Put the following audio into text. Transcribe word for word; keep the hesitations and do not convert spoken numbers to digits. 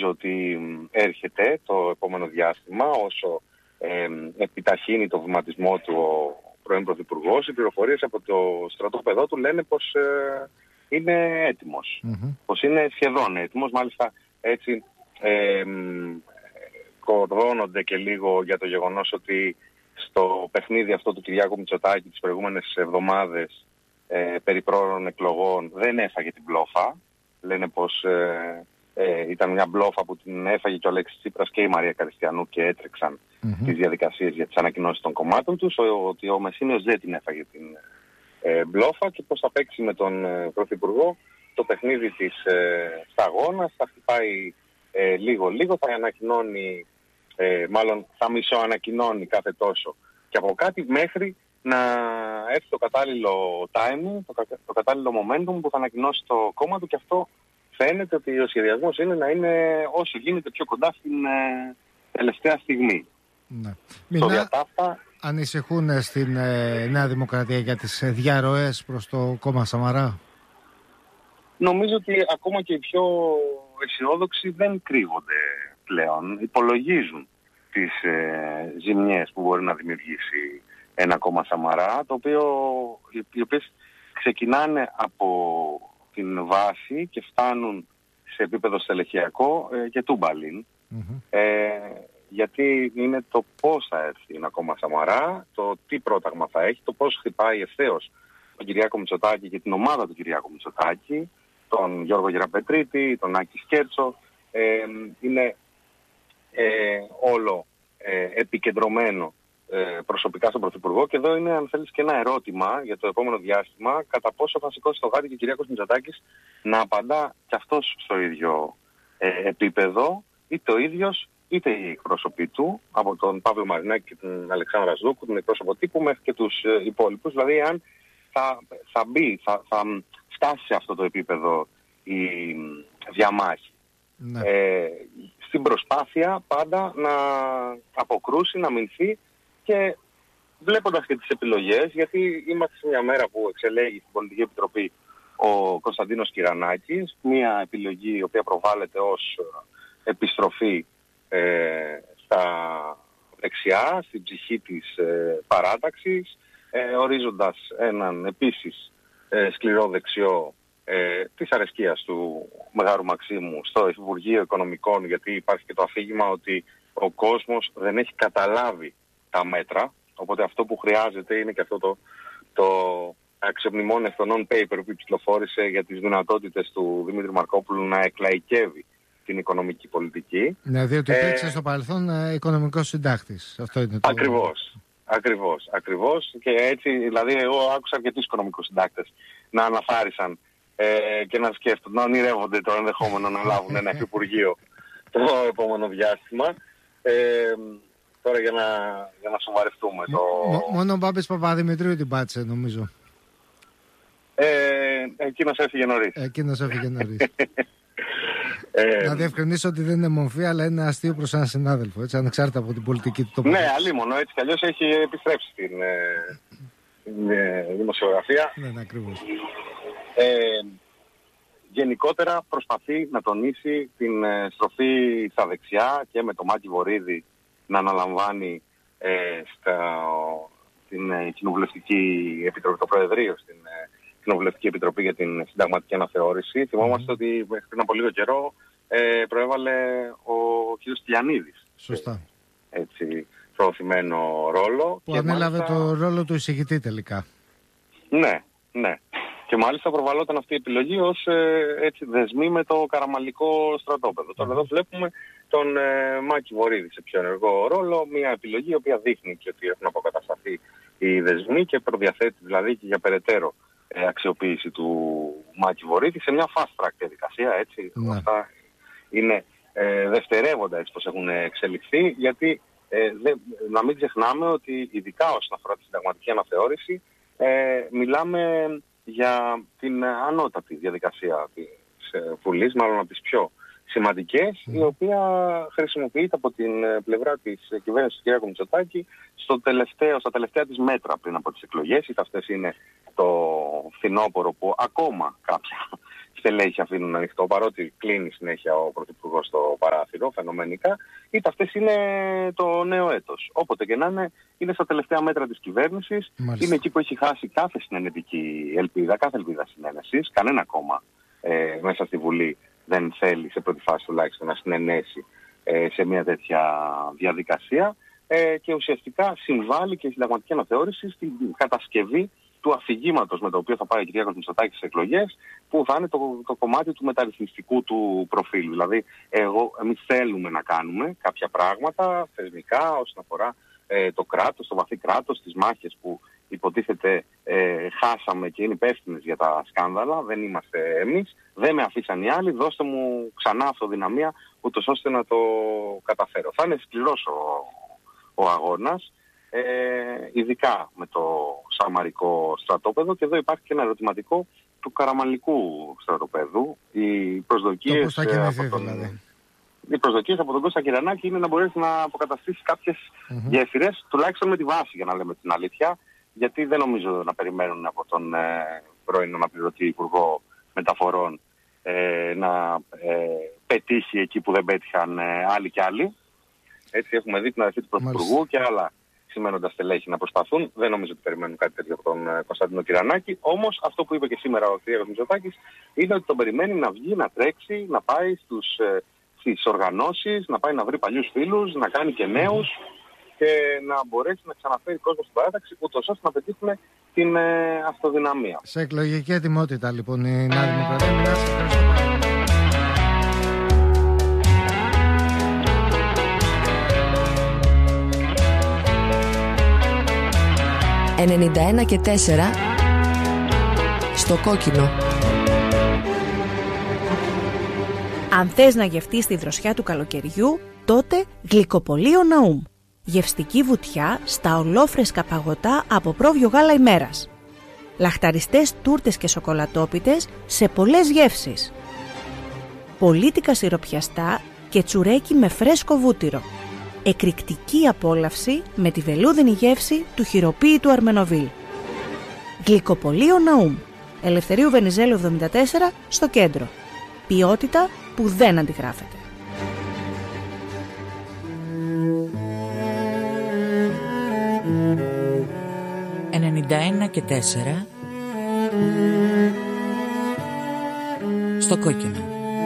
νομίζω ότι έρχεται το επόμενο διάστημα, όσο ε, επιταχύνει το βηματισμό του ο πρώην Πρωθυπουργός. Οι πληροφορίες από το στρατόπεδό του λένε πως ε, είναι έτοιμος, mm-hmm. πως είναι σχεδόν έτοιμος. Μάλιστα έτσι ε, κορδώνονται και λίγο για το γεγονός ότι στο παιχνίδι αυτό του Κυριάκου Μητσοτάκη τις προηγούμενες εβδομάδες ε, περί πρόωρων εκλογών δεν έφαγε την μπλόφα. Λένε πως ε, ε, ήταν μια μπλόφα που την έφαγε και ο Αλέξης Τσίπρας και η Μαρία Καριστιανού και έτρεξαν mm-hmm. τις διαδικασίες για τις ανακοινώσεις των κομμάτων τους, ότι ο Μεσίνιος δεν την έφαγε την ε, μπλόφα και πως θα παίξει με τον ε, Πρωθυπουργό το παιχνίδι της ε, σταγόνας, θα χτυπάει ε, λίγο-λίγο, θα ανακοινώνει, ε, μάλλον θα μισοανακοινώνει κάθε τόσο και από κάτι μέχρι να έρθει το κατάλληλο timing, το, κα, το κατάλληλο momentum που θα ανακοινώσει το κόμμα του, και αυτό φαίνεται ότι ο σχεδιασμός είναι να είναι όσο γίνεται πιο κοντά στην ε, τελευταία στιγμή. Ναι. Στο διατάφτα... Ανησυχούν στην ε, Νέα Δημοκρατία για τις ε, διαρροές προς το κόμμα Σαμαρά? Νομίζω ότι ακόμα και οι πιο αισιόδοξοι δεν κρύβονται πλέον. Υπολογίζουν τις ε, ζημιές που μπορεί να δημιουργήσει ένα κόμμα Σαμαρά, το οποίο, οι οποίες ξεκινάνε από την βάση και φτάνουν σε επίπεδο στελεχειακό ε, και τούμπαλιν. Mm-hmm. Ε, γιατί είναι το πώς θα έρθει ένα κόμμα Σαμαρά, το τι πρόταγμα θα έχει, το πώς χτυπάει ευθέως τον Κυριάκο Μητσοτάκη και την ομάδα του Κυριάκου Μητσοτάκη, τον Γιώργο Γεραπετρίτη, τον Άκη Σκέρτσο. Ε, είναι ε, όλο ε, επικεντρωμένο ε, προσωπικά στον Πρωθυπουργό, και εδώ είναι, αν θέλεις, και ένα ερώτημα για το επόμενο διάστημα, κατά πόσο θα σηκώσει το γάτι και ο Κυριάκος Μητσοτάκης να απαντά κι αυτός στο ίδιο ε, επίπεδο, είτε ο ίδιος είτε οι εκπρόσωποι του, από τον Παύλο Μαρινάκη και τον Αλεξάνδρα Ζούκου, τον εκπρόσωπο τύπου, μέχρι και τους ε, υπόλοιπους. Δηλαδή, αν θα, θα μπει, θα, θα φτάσει σε αυτό το επίπεδο η διαμάχη. Ναι. Ε, στην προσπάθεια πάντα να αποκρούσει, να μηνθεί, και βλέποντας και τις επιλογές, γιατί είμαστε σε μια μέρα που εξελέγει στην Πολιτική Επιτροπή ο Κωνσταντίνος Κυρανάκης, μια επιλογή η οποία προβάλλεται ως επιστροφή ε, στα δεξιά, στην ψυχή της ε, παράταξης, ε, ορίζοντας έναν επίσης ε, σκληρό δεξιό ε, της αρεσκίας του Μεγάρου Μαξίμου στο Υπουργείο Οικονομικών, γιατί υπάρχει και το αφήγημα ότι ο κόσμος δεν έχει καταλάβει τα μέτρα, οπότε αυτό που χρειάζεται είναι και αυτό το, το αξιομνημόνιο non-paper που κυκλοφόρησε για τις δυνατότητες του Δημήτρη Μαρκόπουλου να εκλαϊκεύει την οικονομική πολιτική. Ναι, διότι υπήρξε ε, στο παρελθόν ε, οικονομικός συντάκτης. Αυτό είναι το... Ακριβώς, ακριβώς, ακριβώς. Και έτσι, δηλαδή, εγώ άκουσα αρκετούς οικονομικούς συντάκτες να αναφάρισαν ε, και να σκέφτονται, να ονειρεύονται το ενδεχόμενο να λάβουν ένα υπουργείο το επόμενο διάστημα. Ε, τώρα για να, για να σοβαρευτούμε. Το... Μό, μόνο ο Μπάμπης Παπαδημητρίου την πάτησε, νομίζω. Ε, εκείνος έφυγε νωρίς. Εκείνος έφυγε νωρίς. Ε, να διευκρινίσω ότι δεν είναι μορφή, αλλά είναι αστείο προς έναν συνάδελφο, έτσι, ανεξάρτητα από την πολιτική του τοποθέτηση. Ναι, αλίμονο, έτσι κι αλλιώς έχει επιστρέψει στην ε, ε, δημοσιογραφία. Ναι, ακριβώς. Ε, γενικότερα προσπαθεί να τονίσει την ε, στροφή στα δεξιά, και με το Μάκη Βορίδη να αναλαμβάνει ε, στα, την ε, Κοινοβουλευτική Επιτροπή, το Προεδρείο στην ε, Κοινοβουλευτική Επιτροπή για την Συνταγματική Αναθεώρηση. Mm. Θυμόμαστε ότι πριν από λίγο καιρό ε, προέβαλε ο κ. Στυλιανίδης. Σωστά. Ε, έτσι, προωθημένο ρόλο. Που και ανέλαβε μάλιστα... το ρόλο του εισηγητή τελικά. Ναι, ναι. Και μάλιστα προβαλόταν αυτή η επιλογή ως ε, έτσι, δεσμή με το καραμαλικό στρατόπεδο. Mm. Τώρα εδώ βλέπουμε τον ε, Μάκη Βορίδη σε πιο ενεργό ρόλο, μια επιλογή η οποία δείχνει και ότι έχουν αποκατασταθεί οι δεσμοί και προδιαθέτει δηλαδή και για περαιτέρω ε, αξιοποίηση του Μάκη Βορίδη σε μια fast track διαδικασία, έτσι. Mm. Αυτά είναι ε, δευτερεύοντα έτσι πως έχουν εξελιχθεί, γιατί ε, δε, να μην ξεχνάμε ότι ειδικά όσον αφορά τη συνταγματική αναθεώρηση ε, μιλάμε για την ανώτατη διαδικασία της Βουλής, μάλλον από τις πιο σημαντικές, mm. η οποία χρησιμοποιείται από την πλευρά της κυβέρνησης του κ. Μητσοτάκη στο τελευταίο, στα τελευταία της μέτρα πριν από τις εκλογές. Είτε αυτές είναι το φθινόπωρο που ακόμα κάποια στελέχη αφήνουν ανοιχτό, παρότι κλείνει συνέχεια ο Πρωθυπουργός το παράθυρο. παράθυρο φαινομενικά, είτε αυτές είναι το νέο έτος. Όποτε και να είναι, είναι στα τελευταία μέτρα της κυβέρνησης. Μάλιστα. Είναι εκεί που έχει χάσει κάθε συνενετική ελπίδα, κάθε ελπίδα συνένεσης. Κανένα κόμμα ε, μέσα στη Βουλή δεν θέλει, σε πρώτη φάση τουλάχιστον, να συνενέσει ε, σε μια τέτοια διαδικασία. Ε, και ουσιαστικά συμβάλλει και η συνταγματική αναθεώρηση στην κατασκευή του αφηγήματος με το οποίο θα πάει η κυρία Μητσοτάκη στις εκλογές, που θα είναι το, το κομμάτι του μεταρρυθμιστικού του προφίλ. Δηλαδή, εγώ, εμείς θέλουμε να κάνουμε κάποια πράγματα θεσμικά όσον αφορά ε, το κράτος, το βαθύ κράτος, τις μάχες που υποτίθεται ε, χάσαμε και είναι υπεύθυνες για τα σκάνδαλα. Δεν είμαστε εμείς, δεν με αφήσαν οι άλλοι, δώστε μου ξανά αυτοδυναμία, ούτως ώστε να το καταφέρω. Θα είναι σκληρός ο, ο αγώνας. Ε, ειδικά με το σαμαρικό στρατόπεδο, και εδώ υπάρχει και ένα ερωτηματικό του καραμανλικού στρατοπέδου. Οι προσδοκίες, ε, από τον, δηλαδή. οι προσδοκίες από τον Κώστα Κυρανάκη είναι να μπορέσει να αποκαταστήσει κάποιες mm-hmm. γέφυρες, τουλάχιστον με τη βάση, για να λέμε την αλήθεια, γιατί δεν νομίζω να περιμένουν από τον ε, πρώην αναπληρωτή Υπουργό Μεταφορών ε, να ε, πετύχει εκεί που δεν πέτυχαν ε, άλλοι κι άλλοι. Έτσι έχουμε δει την αδερφή του Πρωθυπουργού και άλλα σημαίνοντα στελέχη να προσπαθούν. Δεν νομίζω ότι περιμένουν κάτι τέτοιο από τον ε, Κωνσταντίνο Κυρανάκη. Όμως αυτό που είπε και σήμερα ο κ. Μητσοτάκης είναι ότι τον περιμένει να βγει, να τρέξει, να πάει στους, ε, στις οργανώσεις, να πάει να βρει παλιούς φίλους, να κάνει και νέους και να μπορέσει να ξαναφέρει κόσμο στην παράταξη, ούτως ώστε να πετύχουν την ε, αυτοδυναμία. Σε εκλογική ετοιμότητα λοιπόν η Νέα Δημοκρατία. ενενήντα ένα και τέσσερα στο κόκκινο. Αν θες να γευτείς τη δροσιά του καλοκαιριού, τότε γλυκοπωλείο Ναούμ. Γευστική βουτιά στα ολόφρεσκα παγωτά από πρόβιο γάλα ημέρας. Λαχταριστές τούρτες και σοκολατόπιτες σε πολλές γεύσεις. Πολίτικα σιροπιαστά και τσουρέκι με φρέσκο βούτυρο. Εκρηκτική απόλαυση με τη βελούδινη γεύση του χειροποίητου Αρμενοβίλ. Γλυκοπωλείο Ναούμ. Ελευθερίου Βενιζέλου εβδομήντα τέσσερα στο κέντρο. Ποιότητα που δεν αντιγράφεται. ενενήντα ένα και τέσσερα στο κόκκινο.